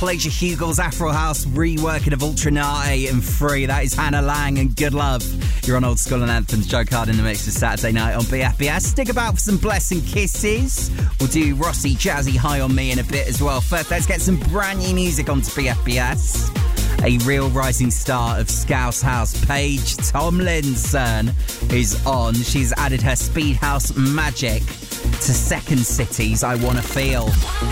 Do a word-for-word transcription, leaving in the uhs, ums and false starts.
Pleasure Hugel's Afro House reworking of Ultranate and Free. That is Hannah Lang and Good Love. You're on Old School and Anthems. Joe Card in the mix for Saturday night on B F B S. Stick about for some Blessing Kisses. We'll do Rossi Jazzy High on Me in a bit as well. First, let's get some brand new music onto B F B S. A real rising star of Scouse House, Paige Tomlinson, is on. She's added her Speed House magic to Second City's I Wanna Feel.